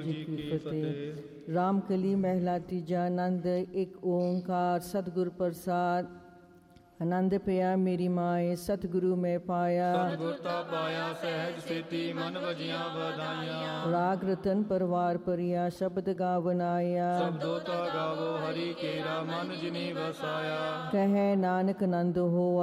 ਜੀ ਕੀ ਫਤਿਹ। ਰਾਮਕਲੀ ਮਹਿਲਾ ਤੀਜਾ। ਆਨੰਦ ਇੱਕ ਓਂਕਾਰ ਸਤਿਗੁਰ ਪ੍ਰਸਾਦ। ਆਨੰਦ ਪਿਆ ਮੇਰੀ ਮਾਏ ਸਤਿਗੁਰੂ ਮੈਂ ਪਾਇਆ। ਸਤਿਗੁਰ ਤਾ ਪਾਇਆ ਸਹਿਜ ਸੇਤੀ ਮਨ ਵਜੀਆਂ ਵਧਾਈਆਂ। ਰਾਗ ਰਤਨ ਪਰਵਾਰ ਪਰਿਆ ਸ਼ਬਦ ਗਾਵਨ ਆਇਆ। ਸ਼ਬਦੋ ਤਾ ਗਾਵੋ ਹਰੀ ਕੇਰਾ ਮਨ ਜਿਨੀ ਵਸਾਇਆ। ਕਹੈ ਨਾਨਕ ਆਨੰਦ ਹੋਆ